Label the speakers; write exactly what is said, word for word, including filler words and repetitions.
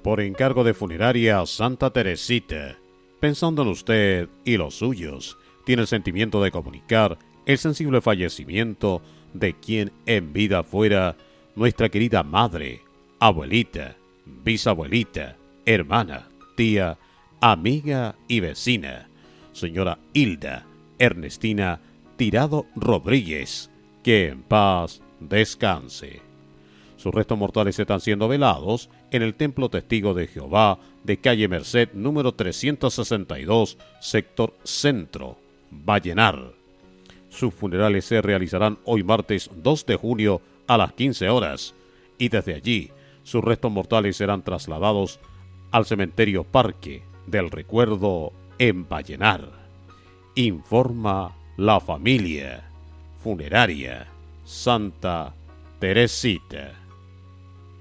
Speaker 1: Por encargo de Funeraria Santa Teresita, pensando en usted y los suyos, tiene el sentimiento de comunicar el sensible fallecimiento de quien en vida fuera nuestra querida madre, abuelita, bisabuelita, hermana, tía, amiga y vecina, señora Hilda Ernestina Tirado Rodríguez, que en paz descanse. Sus restos mortales están siendo velados en el Templo Testigo de Jehová de calle Merced número trescientos sesenta y dos, sector Centro, Vallenar. Sus funerales se realizarán hoy martes dos de junio a las quince horas y desde allí sus restos mortales serán trasladados al cementerio Parque del Recuerdo en Vallenar. Informa la familia Funeraria Santa Teresita.